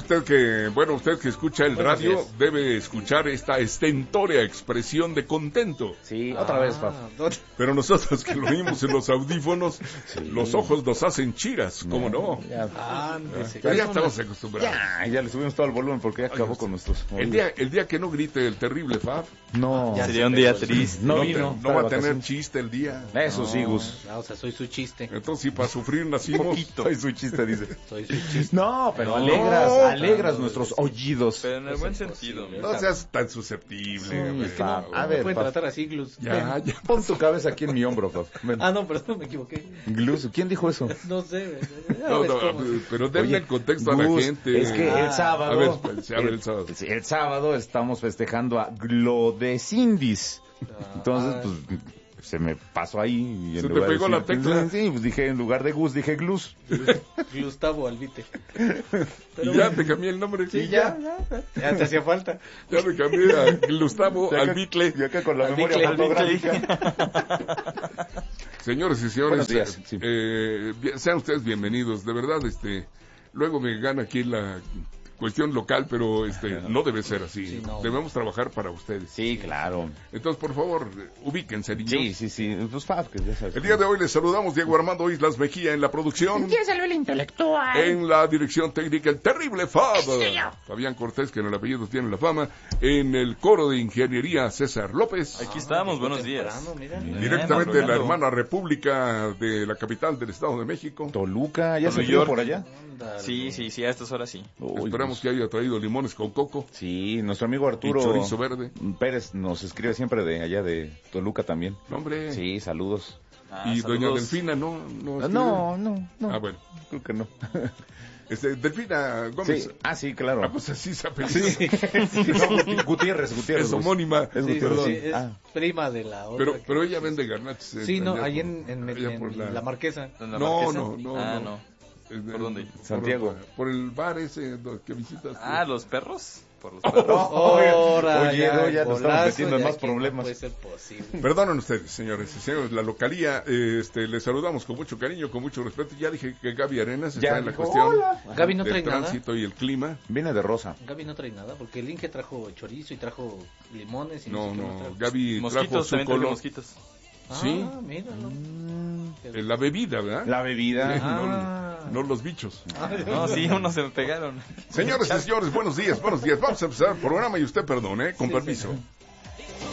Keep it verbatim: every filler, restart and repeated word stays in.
usted que, bueno, usted que escucha el Buenos radio días. debe escuchar esta estentórea expresión de contento. Sí, otra vez, Faf. Pero nosotros que lo oímos en los audífonos, Sí. los ojos nos hacen chiras, ¿cómo no? Ya, Ah, ándese. Pero ya estamos acostumbrados. ya, ya le subimos todo el volumen porque ya acabó con nuestros... El día, el día que no grite el terrible Fab, No, Ya Sería se un día pegó. triste. no no, vino. te- está no va de a tener vacaciones. chiste el día. Eso sí, Gus. No, o sea, soy su chiste. Entonces, si para sufrir nacimos, Soy su chiste, dice. Soy su chiste. No, pero No, alegras, no, alegras no, nuestros oídos. Pero en el buen Es sentido. imposible. no seas tan susceptible. Sí, hombre. Fab. A A ver, ver, pueden Faf. tratar así, Glus. Ya, ya. Pon tu cabeza aquí en mi hombro, Faf. Ven. Ah, no, perdón, me equivoqué. Glus, ¿quién dijo eso? No sé. Ya No, ves no, cómo. pero denle Oye, el contexto a la Gus, gente. Es que Ah, el sábado. a ver, espérense, a ver, el sábado. sí, el sábado estamos festejando a Glodecindis. Entonces, pues, se me pasó ahí. Y en Se te lugar de pegó la decir- tecla. Sí, pues dije, en lugar de Gus, dije Glus. Gustavo Albite. Y ya te cambié el nombre. Sí, ya. Ya te hacía falta. Ya me cambié a Gustavo Y acá- Albitle. Y acá con la Al memoria bicle, al fotográfica. Señores y señores, Buenos días, sí. eh, bien- sean ustedes bienvenidos. De verdad, este, luego me gana aquí la cuestión local, pero este, no debe ser así. Sí, no. Debemos trabajar para ustedes. Sí, claro. Entonces, por favor, ubíquense, niños. Sí, sí, sí. Pues Faf, que ya sabes. El día de hoy les saludamos Diego Armando Islas Mejía en la producción. ¿Quién salvó el intelectual? En la dirección técnica, el terrible Fab. Fabián Cortés, que en el apellido tiene la fama. En el coro de ingeniería, César López. Aquí estamos, buenos días. Temprano, mira. Directamente de la madrugando. hermana república de la capital del Estado de México. Toluca, ya New se frío York. por allá. Ándale. Sí, sí, sí, a estas horas sí. Uy, Esperamos pues, que haya traído limones con coco Sí, nuestro amigo y Arturo chorizo verde. Pérez nos escribe siempre de allá de Toluca también. No, hombre. Sí, saludos. Ah, Y doña saludos. Delfina, ¿no? No, escribe? No, no, no. Ah, bueno. Creo que no. Este, Delfina Gómez. Sí. Ah, sí, claro. Ah, pues así se apellida. Sí. No, Guti- Gutiérrez, Gutiérrez. Es homónima. Es Sí, Gutiérrez. sí, es Ah. prima de la otra. Pero, que- pero ella vende garnachos. eh, Sí, no, allá ahí por- en, en, allá en por la... Marquesa. ¿En la No, Marquesa? no, no, Ah, no. no. En- ¿Por dónde? por- Santiago. Por el bar ese do- que visitas. Ah, ¿los perros? Por los perros. Ahora, Oye, no, ya nos estamos golazo, metiendo en ya más aquí no problemas. puede ser posible. Perdonen ustedes, señores y señores, la localía, eh, este, les saludamos con mucho cariño, con mucho respeto. Ya dije que Gaby Arenas está Ya en la dijo, cuestión "Hola". Gaby no del trae nada. tránsito y el clima. Viene de rosa. Gaby no trae nada, porque el Inge trajo chorizo y trajo limones y No, sé qué más no, trajo. Gaby trajo Mosquitos, su también traje color, mosquitos. Ah, sí. míralo. eh, la bebida, ¿verdad? La bebida. Eh, Ah. no, no los bichos. No, sí, unos se me pegaron. Señores y señores, buenos días, buenos días. Vamos a empezar el programa y usted perdone, ¿eh? Con Sí, permiso. señor.